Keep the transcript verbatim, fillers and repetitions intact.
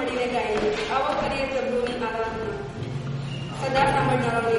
મળીને ગાઈએ. આવો કરીએ પ્રભુની આરાધના. સદા સાંભળનારા